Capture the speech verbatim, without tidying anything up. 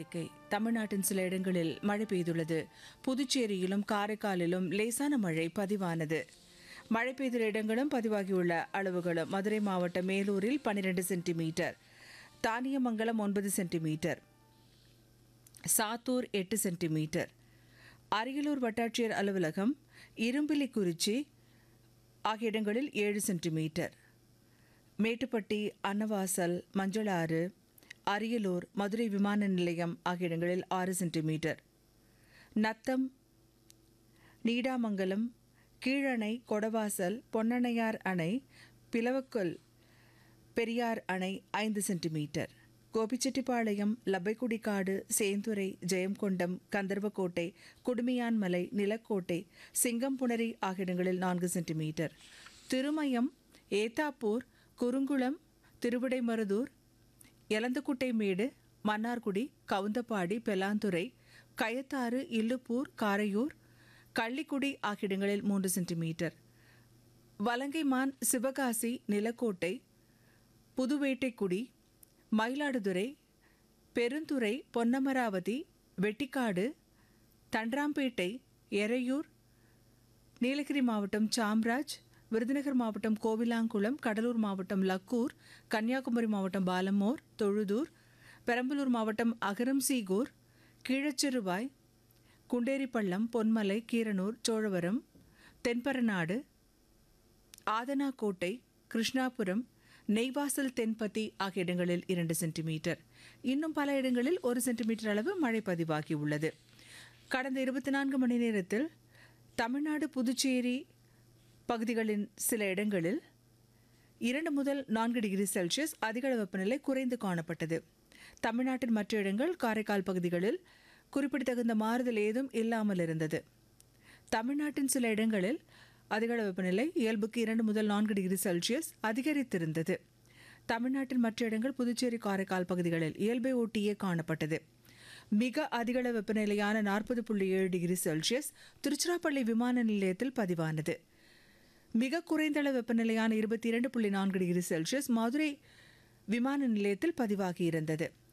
எச்சரிக்கை. தமிழ்நாட்டின் சில இடங்களில் மழை பெய்துள்ளது. புதுச்சேரியிலும் காரைக்காலிலும் லேசான மழை பதிவானது. மழை பெய்துள்ள இடங்களும் பதிவாகியுள்ள அளவுகளும்: மதுரை மாவட்டம் மேலூரில் பன்னிரண்டு சென்டிமீட்டர், தானியமங்கலம் ஒன்பது சென்டிமீட்டர், சாத்தூர் எட்டு சென்டிமீட்டர், அரியலூர் வட்டாட்சியர் அலுவலகம், இரும்பிலிக்குறிச்சி ஆகிய இடங்களில் ஏழு சென்டிமீட்டர், மேட்டுப்பட்டி, அன்னவாசல், மஞ்சளாறு, அரியலூர், மதுரை விமான நிலையம் ஆகிய இடங்களில் ஆறு சென்டிமீட்டர், நத்தம், நீடாமங்கலம், கீழணை, கொடவாசல், பொன்னணையார் அணை, பிளவக்கல் பெரியார் அணை ஐந்து சென்டிமீட்டர், கோபிச்செட்டிப்பாளையம், லப்பைக்குடிக்காடு, சேந்துரை, ஜெயங்கொண்டம், கந்தர்வக்கோட்டை, குடுமியான்மலை, நிலக்கோட்டை, சிங்கம்புணரி ஆகிய இடங்களில் நான்கு சென்டிமீட்டர், திருமயம், ஏத்தாப்பூர், குறுங்குளம், திருவிடைமருதூர், எலந்தக்குட்டைமேடு, மன்னார்குடி, கவுந்தப்பாடி, பெலாந்துறை, கயத்தாறு, இல்லுப்பூர், காரையூர், கள்ளிக்குடி ஆகிய இடங்களில் மூன்று சென்டிமீட்டர், வலங்கைமான், சிவகாசி, நிலக்கோட்டை, புதுவேட்டைக்குடி, மயிலாடுதுறை, பெருந்துறை, பொன்னமராவதி, வெட்டிக்காடு, தண்டராம்பேட்டை, எறையூர், நீலகிரி மாவட்டம் சாம்ராஜ், விருதுநகர் மாவட்டம் கோவிலாங்குளம், கடலூர் மாவட்டம் லக்கூர், கன்னியாகுமரி மாவட்டம் பாலமோர், தொழுதூர், பெரம்பலூர் மாவட்டம் அகரம்சீகூர், கீழச்சிறுவாய், குண்டேரிப்பள்ளம், பொன்மலை, கீரனூர், சோழவரம், தென்பரநாடு, ஆதனாக்கோட்டை, கிருஷ்ணாபுரம், நெய்வாசல், தென்பத்தி ஆகிய இடங்களில் இரண்டு சென்டிமீட்டர். இன்னும் பல இடங்களில் ஒரு சென்டிமீட்டர் அளவு மழை பதிவாகியுள்ளது. கடந்த இருபத்தி நான்கு மணி நேரத்தில் தமிழ்நாடு, புதுச்சேரி பகுதிகளின் சில இடங்களில் இரண்டு முதல் நான்கு டிகிரி செல்சியஸ் அதிகள வெப்பநிலை குறைந்து காணப்பட்டது. தமிழ்நாட்டின் மற்ற இடங்கள், காரைக்கால் பகுதிகளில் குறிப்பிடத்தகுந்த மாறுதல் ஏதும் இல்லாமல் இருந்தது. தமிழ்நாட்டின் சில இடங்களில் அதிகள வெப்பநிலை இயல்புக்கு இரண்டு முதல் நான்கு டிகிரி செல்சியஸ் அதிகரித்திருந்தது. தமிழ்நாட்டின் மற்ற இடங்கள், புதுச்சேரி, காரைக்கால் பகுதிகளில் இயல்பை ஒட்டியே காணப்பட்டது. மிக அதிகள வெப்பநிலையான நாற்பது புள்ளி ஏழு டிகிரி செல்சியஸ் திருச்சிராப்பள்ளி விமான நிலையத்தில் பதிவானது. மிக குறைந்தளவு வெப்பநிலையான இருபத்தி இரண்டு புள்ளி நான்கு டிகிரி செல்சியஸ் மதுரை விமான நிலையத்தில் பதிவாகியிருந்தது.